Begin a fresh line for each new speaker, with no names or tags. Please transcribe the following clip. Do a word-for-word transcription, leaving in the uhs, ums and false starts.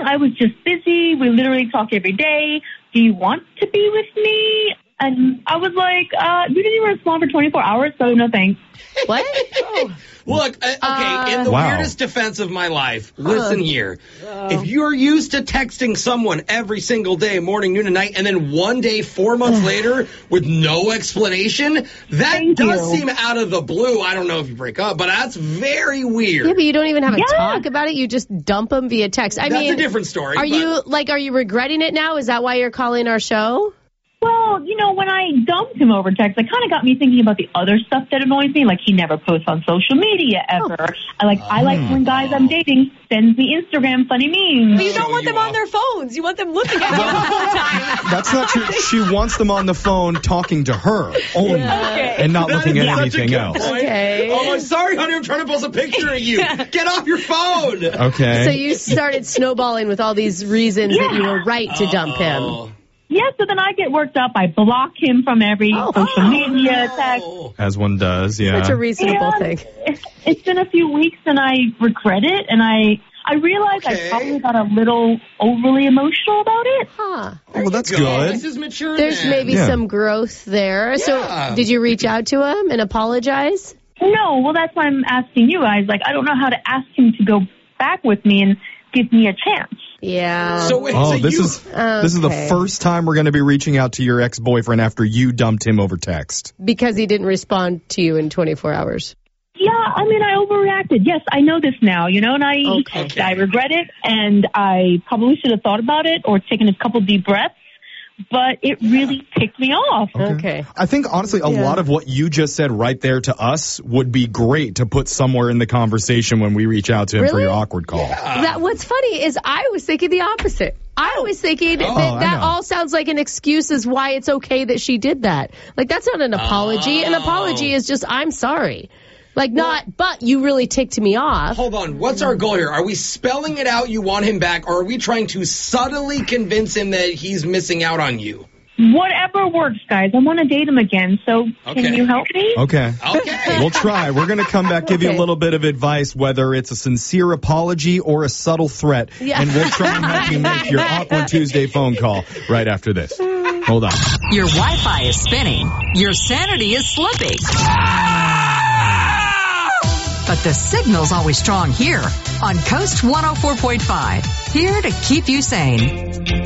I was just busy. We literally talk every day. Do you want to be with me? And I was like, uh, you didn't even respond for twenty-four hours, so no thanks.
What?
Oh. Look, uh, okay, uh, in the
wow.
weirdest defense of my life, listen uh, here. Uh, if you're used to texting someone every single day, morning, noon, and night, and then one day, four months later, with no explanation, that
Thank
does
you.
seem out of the blue. I don't know if you break up, but that's very weird.
Yeah, but you don't even have a
yeah.
talk about it. You just dump them via text. I
that's
mean,
a different story.
Are
but...
you, like, are you regretting it now? Is that why you're calling our show?
Well, you know, when I dumped him over text, it kind of got me thinking about the other stuff that annoys me. Like, he never posts on social media ever. Oh. I like, I like when guys I'm dating send me Instagram funny memes.
But you don't want them on their phones. You want them looking at you the whole time.
That's not true. She wants them on the phone talking to her only
Okay.
and not
That
looking
is
at
such a
anything
good
else.
point.
Okay.
Oh, I'm sorry, honey. I'm trying to post a picture of you. Get off your phone.
Okay.
So you started snowballing with all these reasons
Yeah.
that you were right to dump him.
Oh.
Yeah, so then I get worked up. I block him from every
Oh.
social media text.
Oh.
As one does, yeah.
Such a reasonable
And
thing.
It's, it's been a few weeks and I regret it. And I, I realized
Okay.
I probably got a little overly emotional about it.
Huh.
Oh, well, that's
Go.
good.
This is mature.
There's
then.
maybe
Yeah.
some growth there.
Yeah.
So did you reach out to him and apologize?
No, well, that's why I'm asking you guys. Like, I don't know how to ask him to go back with me and give me a chance.
Yeah.
So wait,
Oh,
so
this
you,
is this is the
Okay.
first time we're going to be reaching out to your ex-boyfriend after you dumped him over text.
Because he didn't respond to you in twenty-four hours.
Yeah, I mean, I overreacted. Yes, I know this now, you know, and I
Okay.
I regret it, and I probably should have thought about it or taken a couple deep breaths, but it really ticked me off.
Okay.
I think, honestly, a
Yeah.
lot of what you just said right there to us would be great to put somewhere in the conversation when we reach out to him for
Really?
your awkward call.
That what's funny is I was thinking the opposite. I was thinking that
I
that
know.
all sounds like an excuse as why it's okay that she did that. Like, that's not an apology. An
Oh.
apology is just, I'm sorry. Like, not, but you really ticked me off.
Hold on. What's our goal here? Are we spelling it out you want him back, or are we trying to subtly convince him that he's missing out on you?
Whatever works, guys. I want to date him again, so
Okay.
can you help me?
Okay.
Okay.
We'll try. We're going to come back, give you a
Okay.
little bit of advice, whether it's a sincere apology or a subtle threat.
Yeah.
And we'll try and help you make your Awkward Tuesday phone call right after this. Hold on.
Your Wi-Fi is spinning. Your sanity is slipping. But the signal's always strong here on Coast one oh four point five. Here to keep you sane.